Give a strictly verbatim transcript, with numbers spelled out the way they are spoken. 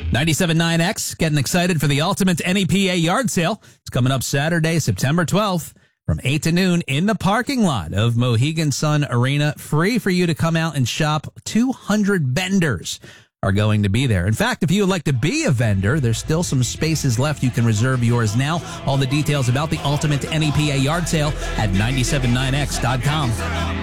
ninety-seven point nine X getting excited for the Ultimate N E P A yard sale. It's coming up Saturday, September twelfth from eight to noon in the parking lot of Mohegan Sun Arena. Free for you to come out and shop. two hundred vendors are going to be there. In fact, if you would like to be a vendor, there's still some spaces left. You can reserve yours now. All the details about the Ultimate N E P A yard sale at nine seven nine X dot com.